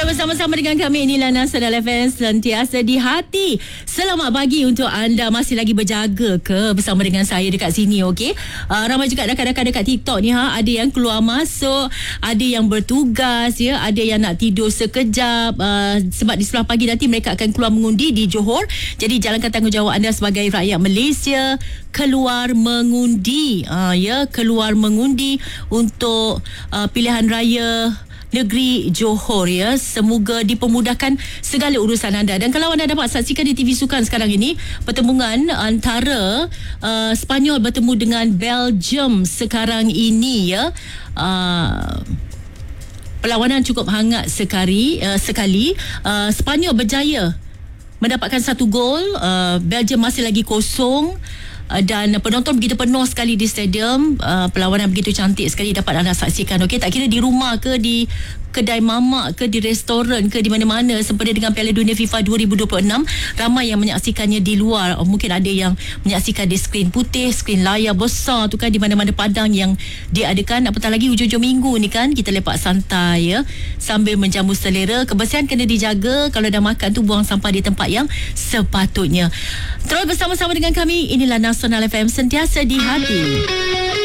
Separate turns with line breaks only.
Terus bersama-sama dengan kami, inilah Nasional FM, sentiasa di hati. Selamat pagi untuk anda masih lagi berjaga ke bersama dengan saya dekat sini, okey? Ramai juga rakan-rakan dekat TikTok ni, ada yang keluar masuk, ada yang bertugas, ya, ada yang nak tidur sekejap, sebab di sebelah pagi nanti mereka akan keluar mengundi di Johor. Jadi jalankan tanggungjawab anda sebagai rakyat Malaysia, keluar mengundi, keluar mengundi untuk pilihan raya negeri Johor, ya. Semoga dipermudahkan segala urusan anda. Dan kalau anda dapat saksikan di TV Sukan sekarang ini, pertemuan antara Sepanyol bertemu dengan Belgium sekarang ini, ya. Perlawanan cukup hangat sekali. Sepanyol berjaya mendapatkan satu gol, Belgium masih lagi kosong. Dan penonton begitu penuh sekali di stadium. Perlawanan begitu cantik sekali dapat anda saksikan. Okey, tak kira di rumah ke, di kedai mamak ke, di restoran ke, di mana-mana, sempena dengan Piala Dunia FIFA 2026, ramai yang menyaksikannya di luar. Mungkin ada yang menyaksikan di skrin putih, skrin layar besar tu kan, di mana-mana padang yang diadakan. Apatah lagi hujung-hujung minggu ni kan, kita lepak santai, ya, sambil menjamu selera. Kebersihan kena dijaga. Kalau dah makan tu, buang sampah di tempat yang sepatutnya. Terus bersama-sama dengan kami, inilah Nasional FM, sentiasa di hati.